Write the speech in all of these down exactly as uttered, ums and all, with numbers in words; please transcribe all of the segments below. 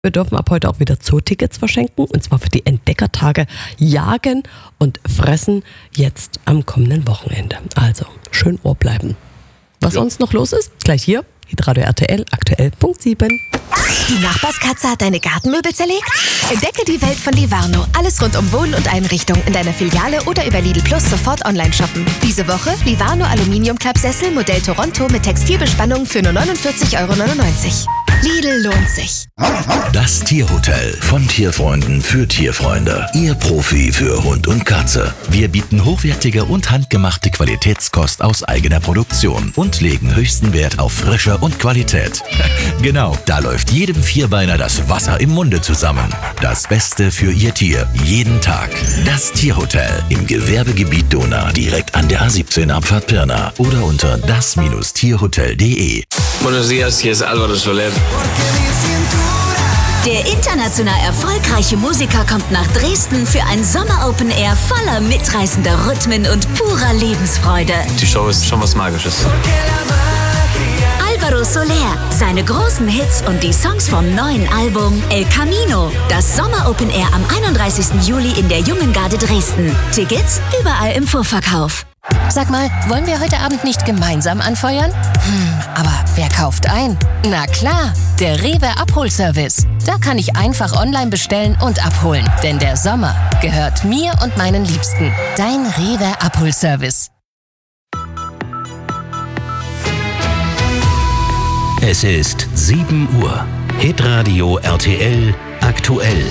Wir dürfen ab heute auch wieder Zootickets verschenken, und zwar für die Entdeckertage Jagen und Fressen jetzt am kommenden Wochenende. Also schön Ohr bleiben. Was ja. sonst noch los ist, gleich hier, Hitradio R T L, aktuell Punkt sieben. Die Nachbarskatze hat deine Gartenmöbel zerlegt? Entdecke die Welt von Livarno. Alles rund um Wohnen und Einrichtung in deiner Filiale oder über Lidl Plus sofort online shoppen. Diese Woche Livarno Aluminiumklappsessel Modell Toronto mit Textilbespannung für nur neunundvierzig Euro neunundneunzig. Lidl lohnt sich. Das Tierhotel von Tierfreunden für Tierfreunde. Ihr Profi für Hund und Katze. Wir bieten hochwertige und handgemachte Qualitätskost aus eigener Produktion und legen höchsten Wert auf Frische und Qualität. Genau, da läuft jedem Vierbeiner das Wasser im Munde zusammen. Das Beste für Ihr Tier, jeden Tag. Das Tierhotel im Gewerbegebiet Donau, direkt an der A siebzehn Abfahrt Pirna oder unter das Tierhotel punkt de. Buenos dias, hier ist Álvaro Soler. Der international erfolgreiche Musiker kommt nach Dresden für ein Sommer-Open Air voller mitreißender Rhythmen und purer Lebensfreude. Die Show ist schon was Magisches. Álvaro Soler, seine großen Hits und die Songs vom neuen Album El Camino. Das Sommer-Open Air am einunddreißigsten Juli in der Jungen Garde Dresden. Tickets überall im Vorverkauf. Sag mal, wollen wir heute Abend nicht gemeinsam anfeuern? Hm, aber wer kauft ein? Na klar, der Rewe Abholservice. Da kann ich einfach online bestellen und abholen. Denn der Sommer gehört mir und meinen Liebsten. Dein Rewe Abholservice. Es ist sieben Uhr. Hitradio R T L aktuell.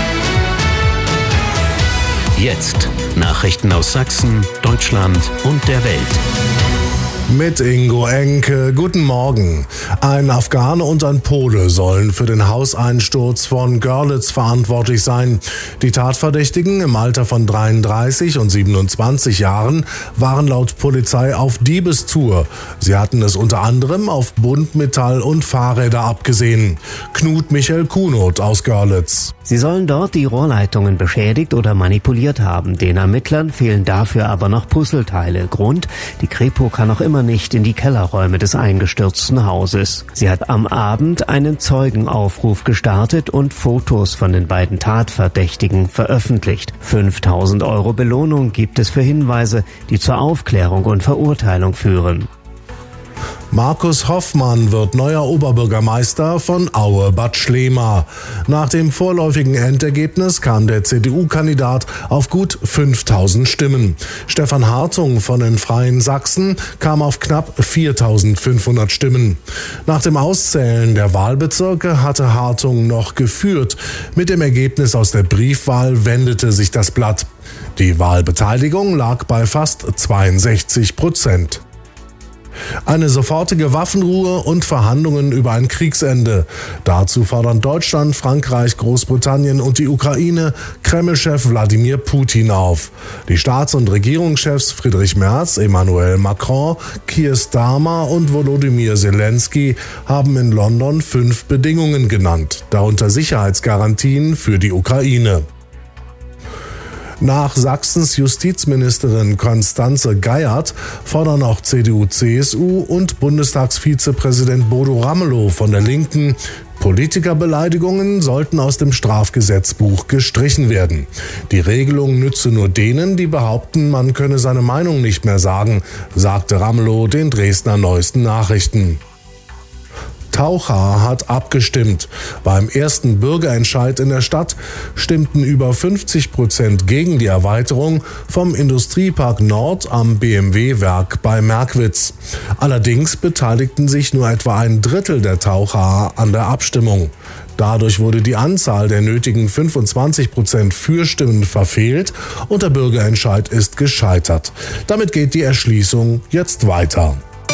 Jetzt Nachrichten aus Sachsen, Deutschland und der Welt. Mit Ingo Enke. Guten Morgen. Ein Afghane und ein Pole sollen für den Hauseinsturz von Görlitz verantwortlich sein. Die Tatverdächtigen im Alter von dreiunddreißig und siebenundzwanzig Jahren waren laut Polizei auf Diebestour. Sie hatten es unter anderem auf Buntmetall und Fahrräder abgesehen. Knut Michael Kunoth aus Görlitz. Sie sollen dort die Rohrleitungen beschädigt oder manipuliert haben. Den Ermittlern fehlen dafür aber noch Puzzleteile. Grund: die Kripo kann noch immer nicht in die Kellerräume des eingestürzten Hauses. Sie hat am Abend einen Zeugenaufruf gestartet und Fotos von den beiden Tatverdächtigen veröffentlicht. fünftausend Euro Belohnung gibt es für Hinweise, die zur Aufklärung und Verurteilung führen. Markus Hoffmann wird neuer Oberbürgermeister von Aue-Bad Schlema. Nach dem vorläufigen Endergebnis kam der C D U-Kandidat auf gut fünftausend Stimmen. Stefan Hartung von den Freien Sachsen kam auf knapp viertausendfünfhundert Stimmen. Nach dem Auszählen der Wahlbezirke hatte Hartung noch geführt. Mit dem Ergebnis aus der Briefwahl wendete sich das Blatt. Die Wahlbeteiligung lag bei fast zweiundsechzig Prozent. Eine sofortige Waffenruhe und Verhandlungen über ein Kriegsende. Dazu fordern Deutschland, Frankreich, Großbritannien und die Ukraine Kreml-Chef Wladimir Putin auf. Die Staats- und Regierungschefs Friedrich Merz, Emmanuel Macron, Keir Starmer und Volodymyr Zelensky haben in London fünf Bedingungen genannt, darunter Sicherheitsgarantien für die Ukraine. Nach Sachsens Justizministerin Constanze Geiert fordern auch C D U C S U und Bundestagsvizepräsident Bodo Ramelow von der Linken, Politikerbeleidigungen sollten aus dem Strafgesetzbuch gestrichen werden. Die Regelung nütze nur denen, die behaupten, man könne seine Meinung nicht mehr sagen, sagte Ramelow den Dresdner Neuesten Nachrichten. Taucha hat abgestimmt. Beim ersten Bürgerentscheid in der Stadt stimmten über fünfzig Prozent gegen die Erweiterung vom Industriepark Nord am B M W-Werk bei Merkwitz. Allerdings beteiligten sich nur etwa ein Drittel der Taucher an der Abstimmung. Dadurch wurde die Anzahl der nötigen fünfundzwanzig Prozent Für-Stimmen verfehlt und der Bürgerentscheid ist gescheitert. Damit geht die Erschließung jetzt weiter.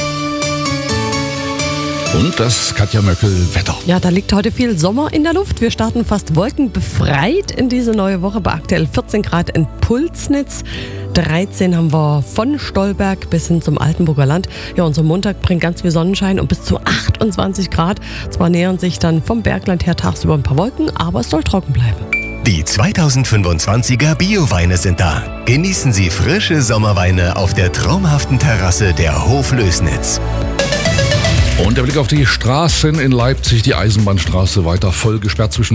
Und das Katja Möckel Wetter. Ja, da liegt heute viel Sommer in der Luft. Wir starten fast wolkenbefreit in diese neue Woche bei aktuell vierzehn Grad in Pulsnitz. dreizehn haben wir von Stolberg bis hin zum Altenburger Land. Ja, unser Montag bringt ganz viel Sonnenschein und bis zu achtundzwanzig Grad. Zwar nähern sich dann vom Bergland her tagsüber ein paar Wolken, aber es soll trocken bleiben. Die zweitausendfünfundzwanziger Bioweine sind da. Genießen Sie frische Sommerweine auf der traumhaften Terrasse der Hoflößnitz. Und der Blick auf die Straßen in Leipzig, die Eisenbahnstraße weiter voll gesperrt zwischen